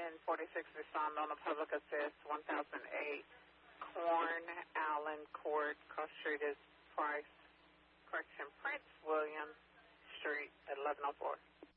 1046 respond on the public assist 1008 Corn Allen Court. Cross Street is Price. Correction, Prince William Street at 1104.